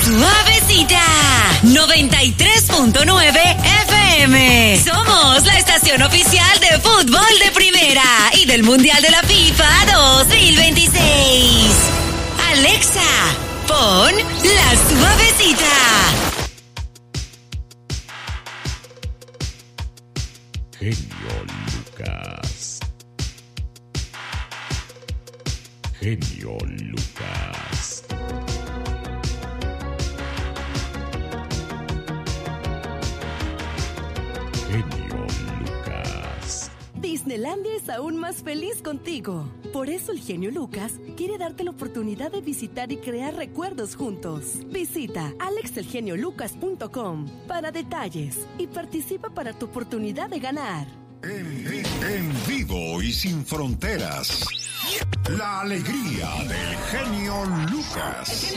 Suavecita 93.9 FM. Somos la estación oficial de fútbol de primera y del Mundial de la FIFA 2026. Alexa, pon La Suavecita. Genio Lucas. Genio Lucas. Genio Lucas. Disneylandia es aún más feliz contigo. Por eso el genio Lucas quiere darte la oportunidad de visitar y crear recuerdos juntos. Visita alexelgeniolucas.com para detalles y participa para tu oportunidad de ganar. En vivo y sin fronteras. La alegría del genio Lucas.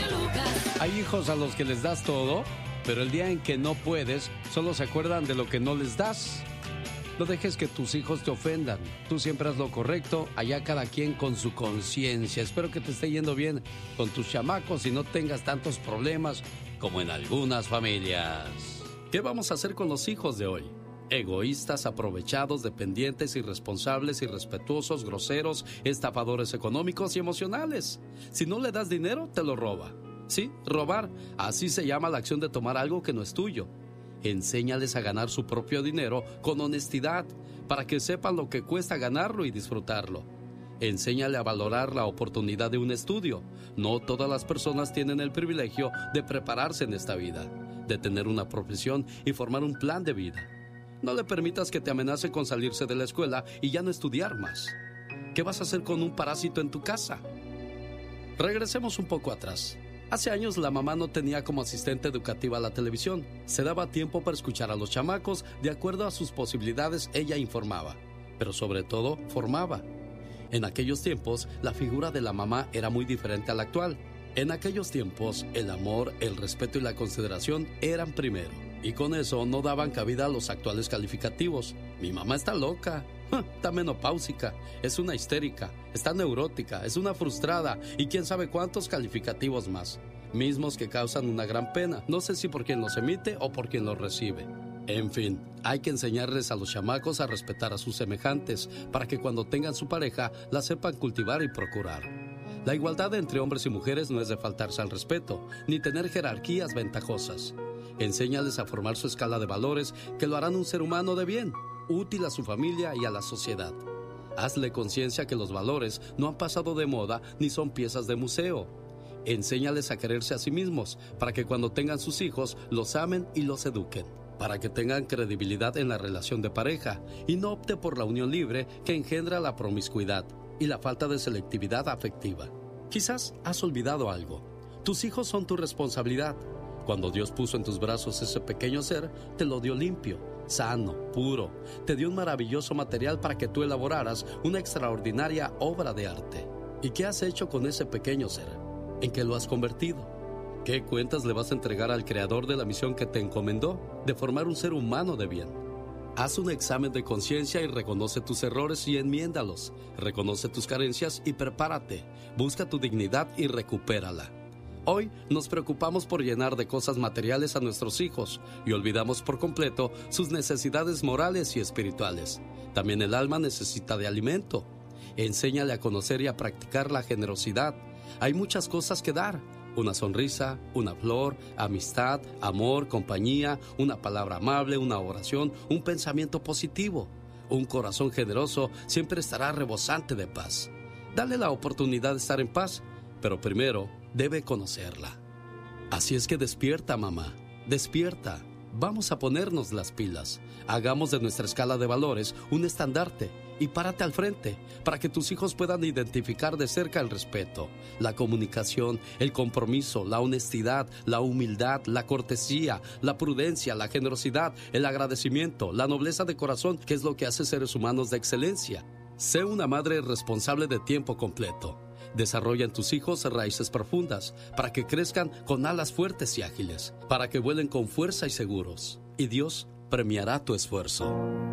Hay hijos a los que les das todo, pero el día en que no puedes, solo se acuerdan de lo que no les das. No dejes que tus hijos te ofendan. Tú siempre haz lo correcto, allá cada quien con su conciencia. Espero que te esté yendo bien con tus chamacos y no tengas tantos problemas como en algunas familias. ¿Qué vamos a hacer con los hijos de hoy? Egoístas, aprovechados, dependientes, irresponsables, irrespetuosos, groseros, estafadores económicos y emocionales. Si no le das dinero, te lo roba. Sí, robar. Así se llama la acción de tomar algo que no es tuyo. Enséñales a ganar su propio dinero con honestidad, para que sepan lo que cuesta ganarlo y disfrutarlo. Enséñale a valorar la oportunidad de un estudio. No todas las personas tienen el privilegio de prepararse en esta vida, de tener una profesión y formar un plan de vida. No le permitas que te amenace con salirse de la escuela y ya no estudiar más. ¿Qué vas a hacer con un parásito en tu casa? Regresemos un poco atrás. Hace años la mamá no tenía como asistente educativa la televisión. Se daba tiempo para escuchar a los chamacos. De acuerdo a sus posibilidades, ella informaba, pero sobre todo formaba. En aquellos tiempos, la figura de la mamá era muy diferente a la actual. En aquellos tiempos, el amor, el respeto y la consideración eran primero. Y con eso no daban cabida a los actuales calificativos. Mi mamá está loca, está menopáusica, es una histérica, está neurótica, es una frustrada y quién sabe cuántos calificativos más. Mismos que causan una gran pena, no sé si por quien los emite o por quien los recibe. En fin, hay que enseñarles a los chamacos a respetar a sus semejantes para que cuando tengan su pareja la sepan cultivar y procurar. La igualdad entre hombres y mujeres no es de faltarse al respeto, ni tener jerarquías ventajosas. Enséñales a formar su escala de valores que lo harán un ser humano de bien, útil a su familia y a la sociedad. Hazle conciencia que los valores no han pasado de moda ni son piezas de museo. Enséñales a quererse a sí mismos para que cuando tengan sus hijos los amen y los eduquen, para que tengan credibilidad en la relación de pareja y no opte por la unión libre que engendra la promiscuidad y la falta de selectividad afectiva. Quizás has olvidado algo. Tus hijos son tu responsabilidad. Cuando Dios puso en tus brazos ese pequeño ser, te lo dio limpio, sano, puro. Te dio un maravilloso material para que tú elaboraras una extraordinaria obra de arte. ¿Y qué has hecho con ese pequeño ser? ¿En qué lo has convertido? ¿Qué cuentas le vas a entregar al creador de la misión que te encomendó de formar un ser humano de bien? Haz un examen de conciencia y reconoce tus errores y enmiéndalos. Reconoce tus carencias y prepárate. Busca tu dignidad y recupérala. Hoy nos preocupamos por llenar de cosas materiales a nuestros hijos y olvidamos por completo sus necesidades morales y espirituales. También el alma necesita de alimento. Enséñale a conocer y a practicar la generosidad. Hay muchas cosas que dar. Una sonrisa, una flor, amistad, amor, compañía, una palabra amable, una oración, un pensamiento positivo. Un corazón generoso siempre estará rebosante de paz. Dale la oportunidad de estar en paz, pero primero debe conocerla. Así es que despierta, mamá, despierta. Vamos a ponernos las pilas. Hagamos de nuestra escala de valores un estandarte y párate al frente para que tus hijos puedan identificar de cerca el respeto, la comunicación, el compromiso, la honestidad, la humildad, la cortesía, la prudencia, la generosidad, el agradecimiento, la nobleza de corazón, que es lo que hace seres humanos de excelencia. Sé una madre responsable de tiempo completo. Desarrolla en tus hijos raíces profundas para que crezcan con alas fuertes y ágiles, para que vuelen con fuerza y seguros. Y Dios premiará tu esfuerzo.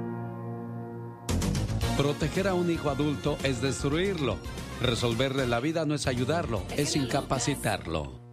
Proteger a un hijo adulto es destruirlo. Resolverle la vida no es ayudarlo, es incapacitarlo.